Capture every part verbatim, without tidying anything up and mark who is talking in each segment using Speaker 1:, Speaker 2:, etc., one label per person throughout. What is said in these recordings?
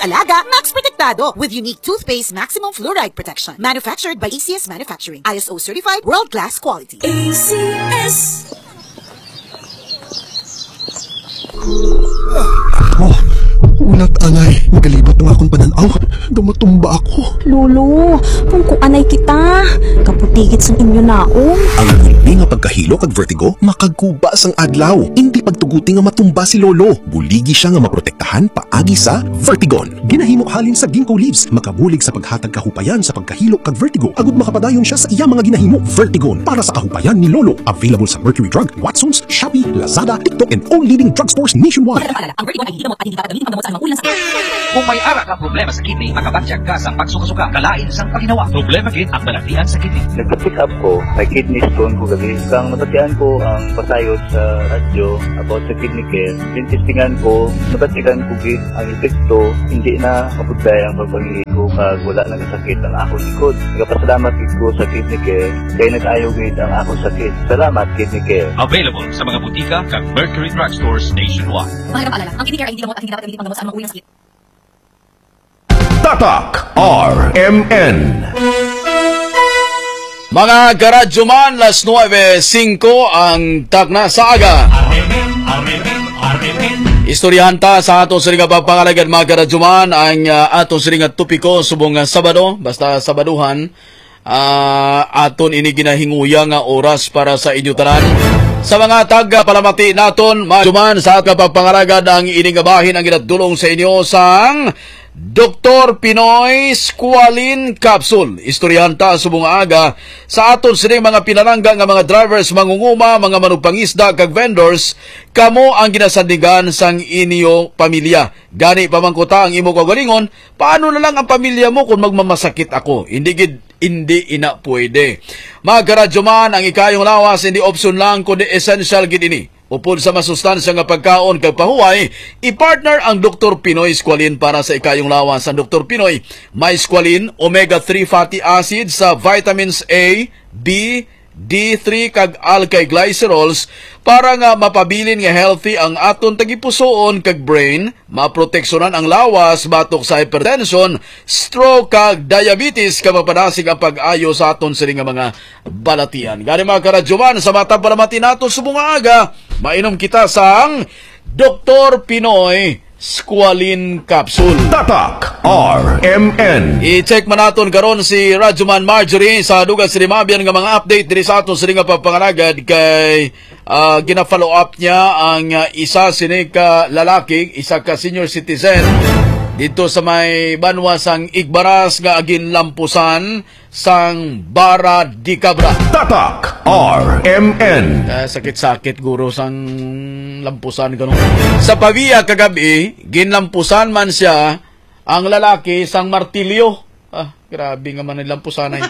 Speaker 1: pang-aalaga, Max Protectado with unique toothpaste maximum fluoride protection. Manufactured by A C S Manufacturing. I S O certified, world-class quality. A C S.
Speaker 2: Oh, unat anay, nagalibot ng akong pananaw. Dumutumba ako.
Speaker 3: Lolo, kung kuanay kita, kaputigit sang inyo naong.
Speaker 2: Ang hindi nga pagkahilo kag vertigo, makagkuba sang adlaw. Hindi pagtuguti nga matumba si Lolo. Buligi siya nga maprotektahan paagi sa Vertigon. Ginahimo halin sa ginkgo leaves, makabulig sa paghatag kahupayan sa pagkahilo kag vertigo. Agud makapadayon siya sa iya mga ginahimo. Vertigon para sa kahupayan ni Lolo. Available sa Mercury Drug, Watsons, Shopee, Lazada, TikTok, and all leading drugstores nationwide.
Speaker 1: Ang Vertigon ay hindi gamot at hindi dapat gamitin panggamot sa mga ulang sakit.
Speaker 4: Kung may ara ka problema sa kidney, makabatsyag ka sa pagsuka-suka, kalain sang paginawa. Problema gid ang balatian sa kidney.
Speaker 5: Nagpa-check up ko, may kidney stone ko gabi. Kang nabatian ko ang pasayod sa radyo about sa kidney care. Tintistingan ko, nabatikan ko gid ang epekto, hindi na mapugday ang pagpangili ko kag wala nang sakit ang akong likod. Nagpasalamat gid ko sa kidney care, kay nag-ayaw gid ang akong sakit. Salamat kidney care.
Speaker 4: Available sa mga butika kag Mercury Drug Stores nationwide.
Speaker 1: Mahalagang paalala, ang kidney care ay hindi gamot at hindi dapat gamitin panggamot sa mga ulang sakit.
Speaker 6: Tatak R M N.
Speaker 7: Mga karadyoman, las nueve singko ang takna sa aga. Istoryahan ta sa atong siring pagpangalagan mga karadyoman ang uh, atong siring tupiko subong uh, Sabado, basta Sabaduhan. Uh, aton ini ginahinguya nga oras para sa inyo tanan. Sa mga taga palamati naton, mga karadyoman, sa atong pagpangalagan ang iningabahin ang ginadulong sa inyo sang Doktor Pinoy Squalene Capsule. Istoryahan ta subong aga sa aton sining mga pinalangga nga mga drivers, mangunguma, mga manugpangisda kag vendors, kamo ang ginasandigan sang inyo pamilya. Gani pamangkuta ang imo kagalingon, paano na lang ang pamilya mo kung magmamasakit ako? Hindi gid hindi ina pwede. Mga karadyoman, ang ikayong lawas hindi option lang kundi essential gid ini. Upod sa masustansya nga pagkaon kag pahuway, i-partner ang Doktor Pinoy Squalene para sa ikayong lawas. Ang Doktor Pinoy may squalene, omega three fatty acids sa vitamins A, B, D three kag alkylglycerols para nga mapabilin nga healthy ang aton tagipusoon kag brain, maproteksyonan ang lawas batok sa hypertension, stroke kag diabetes kag mapadasig ang pag-ayo sa aton siring nga mga balatian. Gani mga karadyoman, sa matang palamati nato subong aga, mainom kita sang Doktor Pinoy Squalene Capsule.
Speaker 6: Tatak R M N.
Speaker 7: I-check man naton karon si Radyoman Marjorie sa dugang sinimabian nga mga update diri sa aton sining nga pagpangalagad kay uh, gina-follow up niya ang uh, isa sini ka lalaki, isa ka senior citizen dito sa may banwa sang Igbaras nga agin lampusan sang Bara di Cabra.
Speaker 6: Tatak R M N.
Speaker 7: Uh, sakit-sakit guro sang lampusan ganun. Sa Pavia kagabi, ginlampusan man siya ang lalaki sang martilyo. Ah, grabe nga man ang lampusan ay.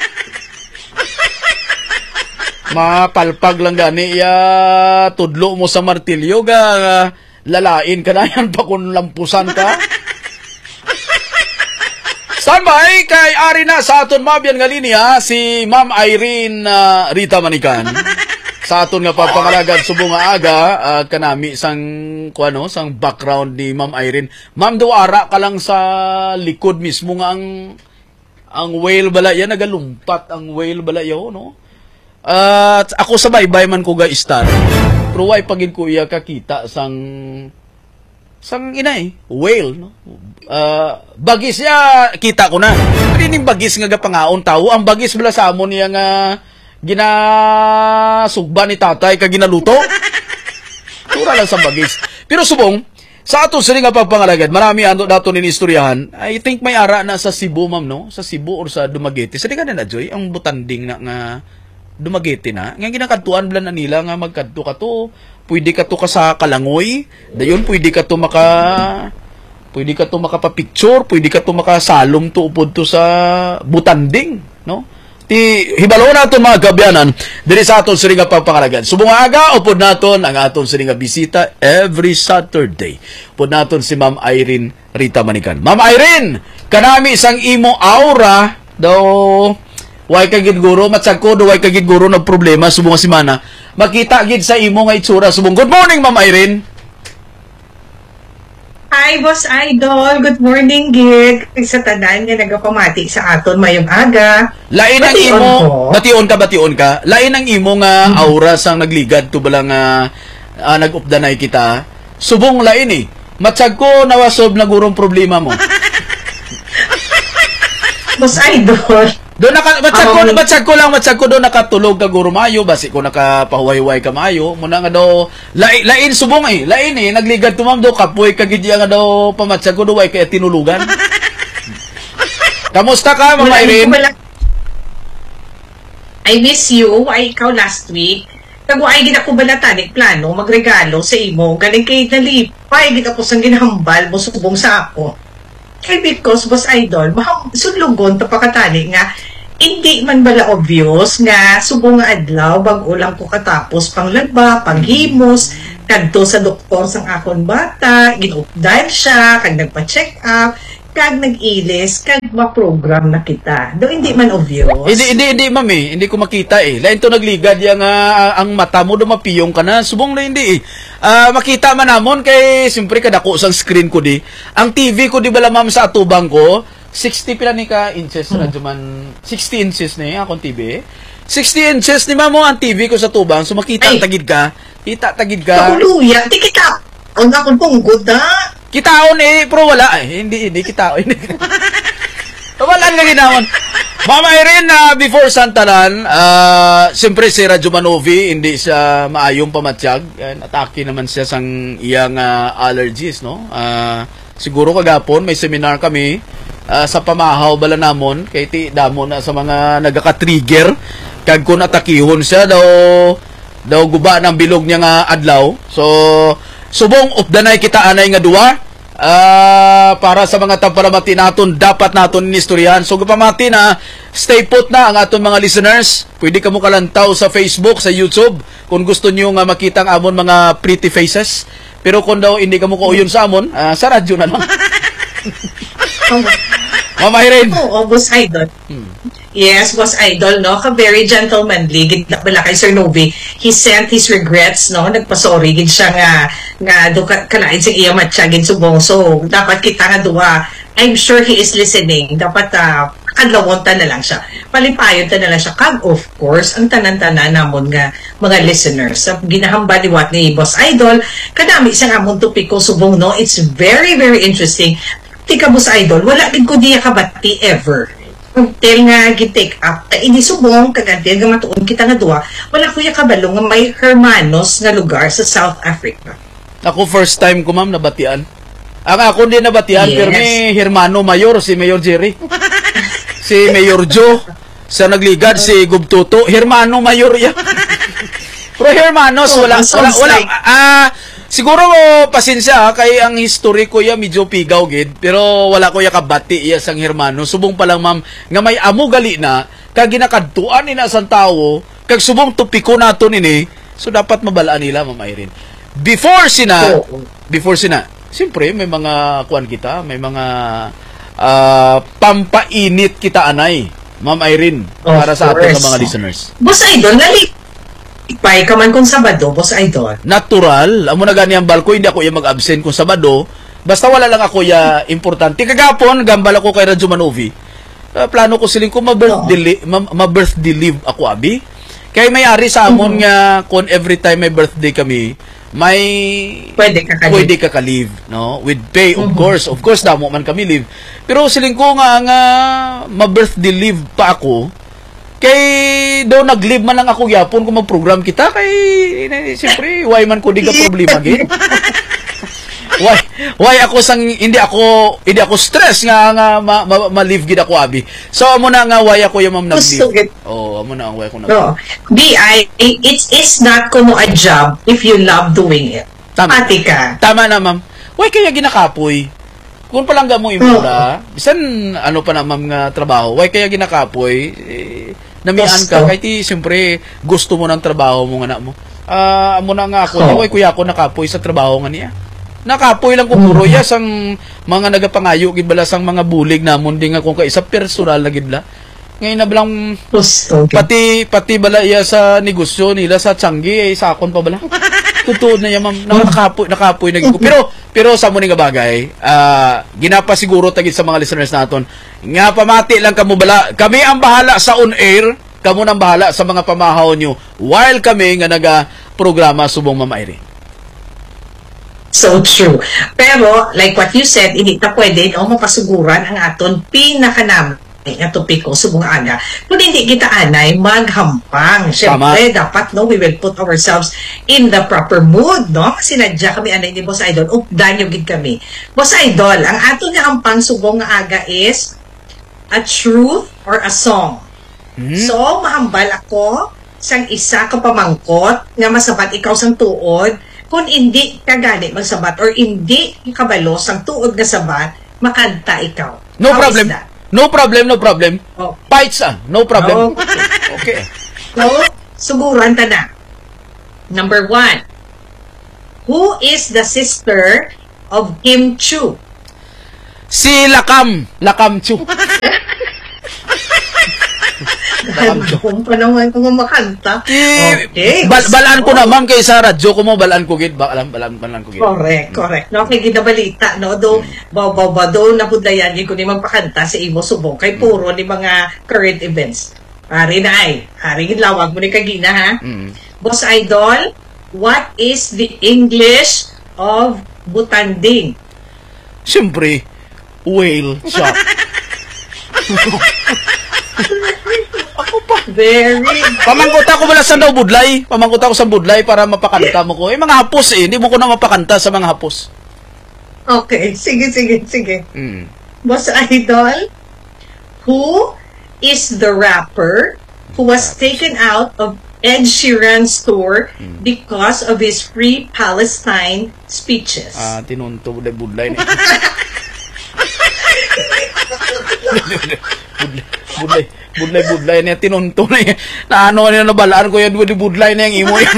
Speaker 7: Mapalpag lang gani ya tudlo mo sa martilyo ga uh, lalain ka na yan pa kung lampusan ka. Standby kay ari na sa aton mabiyan nga linya si Ma'am Irene uh, Rita Manikan. Sa aton nga papangalagad subong nga aga uh, kanami sang kuano sang background ni Ma'am Irene. Ma'am, duara ka lang sa likod mismo nga ang ang whale bala yan nagalumpat ang whale bala yo no. At uh, ako sa baybay man ko ga istar. Pero way pagin ko iya kakita sang sang inay, whale, no? Uh, bagis ya, kita ko na. Pero yung bagis nga gapangaon tao, ang bagis bala sa amon niya nga ginasugba ni tatay ka ginaluto. Tura lang sa bagis. Pero subong, sa ato sila nga pagpangalagad, marami ano dato nin istoryahan. I think may ara na sa Cebu, ma'am, no? Sa Cebu or sa Dumaguete. Sa di ka na na, Joy, ang butanding na nga Dumaguete na. Nga ginakadtuan bala na nila nga magkadto ka to. Pwede ka to ka sa Kalangoy. Dayon, pwede ka to maka... Pwede ka to makapapicture. Pwede ka to makasalom to upod to sa butanding. No? Ti, hibalo na ito mga kabyanan. Diri sa aton siring nga pagpangalagan. Subong aga, upod naton ang aton siring nga bisita every Saturday. Upod naton si Ma'am Irene Rita Manikan. Ma'am Irene, kanami isang imo aura daw... Way kagid guro, matsag ko, way kagid guro ng problema subong nga simana. Makita gid sa imo nga itsura subong. Good morning, Ma'am Irene.
Speaker 8: Hi, Boss Idol. Good morning, Gig. Sa tanan nga nagapamati sa aton mayong aga.
Speaker 7: Lain ang
Speaker 8: Bation
Speaker 7: imo,
Speaker 8: ko.
Speaker 7: bation ka, bation ka. Lain ang imo nga
Speaker 8: Mm-hmm.
Speaker 7: aura sang nagligad to bala nga uh, nag-updanay kita. Subong lain eh. Matsag ko nawasob na gurong problema mo.
Speaker 8: Boss Idol.
Speaker 7: Do naka matsag ko,
Speaker 8: Um,
Speaker 7: matsag ko lang, matsag ko do nakatulog ka guro mayo, basi ko nakapahuway-huway ka mayo. Muna nga do lain, lain subong eh. Lain eh nagligad to ma'am do kapoy ka gid nga do pamatsag ko do way kay tinulugan. Kamusta ka, Ma'am
Speaker 8: Wala, hindi
Speaker 7: Irene?
Speaker 8: ko wala- I miss you. Ay, ikaw last week. Kago ay gina ko balatanik plano, magregalo sa imo. Galing kay nalipay, gina ko sang ginahambal mo subong sa ako. Kay because, Boss Idol, mahang sulugon to pakatani nga, hindi man bala obvious nga subong nga adlaw, bago lang ko katapos panglaba, panghimos, kadto sa doktor sang akon bata, ginupdan siya, kag nagpa-check up, kag nag-ilis, kag ma-program na kita. Do hindi man obvious.
Speaker 7: Hindi, hindi, hindi, ma'am eh. Hindi ko makita eh. Lain to nagligad yung ah, ang mata mo dumapiyong ka na. Subong na hindi eh. Ah, makita man namon kay, siyempre kadako sang screen ko di. Ang T V ko di bala ma'am sa atubang ko, sixty pila ni ka inches
Speaker 8: Hmm.
Speaker 7: radyo man, sixty inches na eh, akong T V. sixty inches ni ma'am mo ang T V ko sa tubang. So makita
Speaker 8: Ay.
Speaker 7: tagid ka. Kita tagid ka.
Speaker 8: Kakuluya, di kita. Ang akong punggod na.
Speaker 7: Kitaon eh, pero wala eh. Hindi, hindi kitaon. Wala nga ginawon. Mama Irene, uh, before Santanan, uh, siyempre si Radyo Manovi, hindi siya maayong pamatsyag. Uh, atake naman siya sang iyang uh, allergies, no? Uh, siguro kagapon, may seminar kami uh, sa pamahaw bala namon, kay ti damo na sa mga nagaka-trigger. Kag kung atakihon siya, daw, daw guba ng bilog niya nga adlaw. So, subong updanay kita anay nga duwa. Ah, para sa mga tampalamati naton, dapat naton inistoryahan. So gupamati na, stay put na ang aton mga listeners. Pwede ka mo kalantaw sa Facebook, sa YouTube, kung gusto niyo nga makita ang amon mga pretty faces. Pero kung daw hindi ka mo kauyon sa amon, ah, sa radyo na lang. Mama Irene.
Speaker 8: Oo, Boss Idol.
Speaker 7: Hmm.
Speaker 8: Yes, Boss Idol, no? Ka-very gentlemanly. Gid bala kay Sir Novi. He sent his regrets, no? Nagpasorry gid siya nga nga do ka- kalain sa iya matya gid subong. So, dapat kita nga duwa. I'm sure he is listening. Dapat uh, kadlawon ta na lang siya. Palipayon ta na lang siya. Kag of course, ang tanan-tanan namon nga mga listeners. Sa ginahamba ni what ni Boss Idol, kadami sa amon topiko subong, no? It's very very interesting. Tika, Boss Idol, wala gid ko diya kabati ever. Tel nga gi-take up, ta ini subong kagantil nga matuon kita nga duwa, wala kuya kabalo nga may Hermanos nga lugar sa South Africa.
Speaker 7: Ako first time ko ma'am nabatian. Ang ako din nabatian,
Speaker 8: Yes.
Speaker 7: pero may Hermano Mayor, si Mayor Jerry. Si Mayor Joe. Sa nagligad, si Gubtuto. Hermano Mayor yan. Pero Hermanos,
Speaker 8: Oh,
Speaker 7: wala, wala,
Speaker 8: sounds
Speaker 7: wala.
Speaker 8: like-
Speaker 7: Ah, siguro pasensya ha, kay ang history ko ya medyo pigaw gid, pero wala ko ya kabati iya sang Hermano. Subong pa lang ma'am, nga may amo gali na, kag ginakadtuan ni na sang tawo, kag subong tupiko nato nini, so dapat mabalaan nila Ma'am Irene. Before sina,
Speaker 8: Oo.
Speaker 7: before sina, siyempre may mga kuan kita, may mga ah, pampainit kita anay, Ma'am Irene,
Speaker 8: Of
Speaker 7: para sa ating
Speaker 8: course.
Speaker 7: mga listeners.
Speaker 8: Boss Idol, nali Ipay ka man kung Sabado, Boss Idol.
Speaker 7: Natural, amo na gani ang balko, hindi ako yung mag-absent kung Sabado, basta wala lang ako ya importante. Kagapon, gambal ako kay Radyo Manovi. Uh, plano ko siling ko ma-birthday li- ma- ma-birthday leave ako abi. Kaya may ari sa amon nga kung every time may birthday kami, may
Speaker 8: Pwede ka ka
Speaker 7: pwede ka ka-leave, no? With pay, of course. Of course, damo man kami leave. Pero siling ko nga nga ma-birthday leave pa ako, kay daw nag-leave man lang ako yapon kung mag-program kita, kay eh, siyempre, why man ko di ka problema gid. why why ako sang hindi ako hindi ako stress nga nga ma, ma, ma-leave gid ako abi. So amo na nga why ako yung ma'am
Speaker 8: Gusto
Speaker 7: nag-leave.
Speaker 8: gid.
Speaker 7: Oh, amo na ang why ako nag
Speaker 8: No. B I, it's, it's not kuno a job if you love doing it.
Speaker 7: Tama.
Speaker 8: Ate ka.
Speaker 7: Tama na ma'am. Why kaya ginakapoy? Kung palangga mo imula, bisan ano pa na ma'am nga trabaho, why kaya ginakapoy? Eh, namian ka
Speaker 8: Gusto.
Speaker 7: kahit ti siyempre gusto mo ng trabaho mo nga na mo. Ah, amo na nga ako,
Speaker 8: Oh.
Speaker 7: why kuya ako nakapoy sa trabaho nga niya. Nakapoy lang ko puro ya sang mga nagapangayo gid bala sang mga bulig namon di nga kung kaisa personal na gid la. Ngayon na balang
Speaker 8: Gusto.
Speaker 7: pati pati bala iya sa negosyo nila sa Changi eh, sakon pa bala. Totoo na yan, ma'am. Nakapoy, nakapoy na ko. Pero, pero sa muna nga bagay, uh, ginapa siguro tagit sa mga listeners naton. Nga pamati lang kamo bala. Kami ang bahala sa on-air. Kamo nang bahala sa mga pamahaw nyo. While kami nga naga-programa subong Ma'am Irene.
Speaker 8: So true. Pero, like what you said, hindi ta pwede o mapasuguran ang aton pinakanam nga topiko subong aga. Kung hindi kita anay, maghampang. Siyempre, dapat, no, we will put ourselves in the proper mood, no? Sinadya kami anay ni Boss Idol. Updan yung gid kami. Boss Idol, ang aton nga hampang subong nga aga is a truth or a song. Hmm? So, mahambal ako sang isa ka pamangkot nga masabat ikaw sang tuod. Kung hindi ka gani magsabat or hindi kabalo sang tuod nga sabat, makanta ikaw.
Speaker 7: No
Speaker 8: How
Speaker 7: problem. No problem, no problem.
Speaker 8: Oh.
Speaker 7: Fights ah, no problem.
Speaker 8: Oh.
Speaker 7: Okay.
Speaker 8: So, suguran ta na. Number one. Who is the sister of Kim Chu?
Speaker 7: Si Lakam. Lakam Chu.
Speaker 8: Kung pa naman kung makanta. Okay.
Speaker 7: Bal balaan ko na, ma'am, kay sa radyo ko mo, balaan ko gid. Balaan, balaan, balaan ko gid.
Speaker 8: Correct, correct. No, kay ginabalita, no, do, ba, ba, ba, do, napudlayan, yun ko ni magpakanta sa imo subong, kay puro ni mga current events. Hari na ay, hari lawag mo ni Kagina, ha? Mm. Boss Idol, what is the English of butanding?
Speaker 7: Siyempre, whale shop.
Speaker 8: Ako pa. Very
Speaker 7: Pamangkot ako wala sa daw budlay. Pamangkot ako sa budlay para mapakanta mo ko. Eh, mga hapos eh. Hindi mo ko na mapakanta sa mga hapos.
Speaker 8: Okay. Sige, sige, sige.
Speaker 7: Mm.
Speaker 8: Boss Idol, who is the rapper who was taken out of Ed Sheeran's tour mm. because of his Free Palestine speeches?
Speaker 7: Ah, tinunto budlay budlay na. budlay, budlay, budlay niya, tinunto na yan. Na ano, na nabalaan ko yan, budlay na yung imo yan.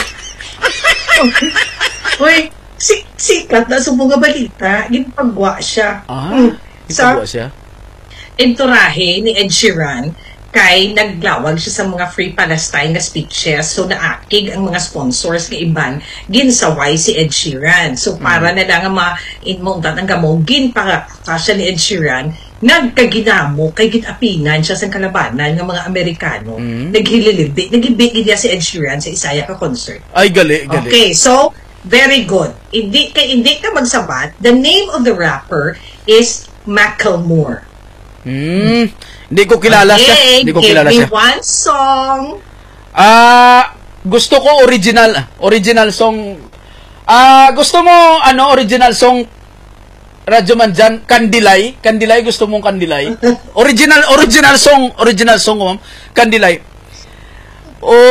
Speaker 8: Uy, si, sikat na subong nga balita, ginpagwa siya.
Speaker 7: Ah,
Speaker 8: hmm.
Speaker 7: ginpagwa siya?
Speaker 8: Enturahe ni Ed Sheeran, kay naglawag siya sa mga Free Palestine na speeches, so naakig ang mga sponsors ng iban ginsaway si Ed Sheeran. So para mm. na lang ang ma-inmontan ang gamong ginpakasya ni Ed Sheeran, nagkaginamo kay gitapinan siya sa kalabanan ng mga Amerikano, mm. naghililibit, nagibit niya si Ed Sheeran sa Isaya ka concert.
Speaker 7: Ay, gali, gali.
Speaker 8: Okay, so very good. Hindi kay hindi ka magsabat. The name of the rapper is Macklemore.
Speaker 7: Hmm. Hindi ko kilala
Speaker 8: okay,
Speaker 7: siya. Hindi ko kilala siya.
Speaker 8: Give me one song.
Speaker 7: Ah, uh, gusto ko original, original song. Ah, uh, gusto mo ano original song? Radyo man dyan, Kandilay. Kandilay, gusto mong Kandilay? Original, original song, original song, ma'am. Kandilay. Oh,